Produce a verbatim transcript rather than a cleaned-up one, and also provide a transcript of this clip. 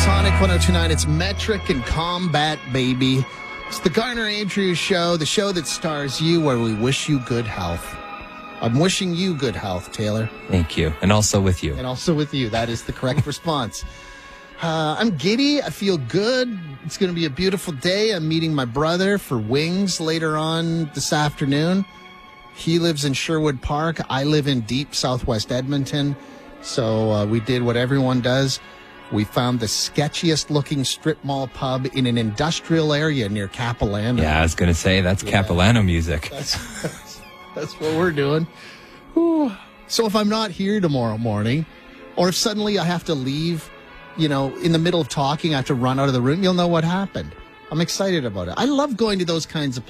Sonic one oh two point nine. It's Metric and Combat, baby. It's the Garner Andrews Show, the show that stars you, where we wish you good health. I'm wishing you good health, Taylor. Thank you. And also with you. And also with you. That is the correct response. Uh, I'm giddy. I feel good. It's going to be a beautiful day. I'm meeting my brother for wings later on this afternoon. He lives in Sherwood Park. I live in deep southwest Edmonton. So uh, we did what everyone does. We found the sketchiest looking strip mall pub in an industrial area near Capilano. Yeah, I was going to say, that's yeah. Capilano music. That's, that's, that's what we're doing. Whew. So if I'm not here tomorrow morning, or if suddenly I have to leave, you know, in the middle of talking, I have to run out of the room, you'll know what happened. I'm excited about it. I love going to those kinds of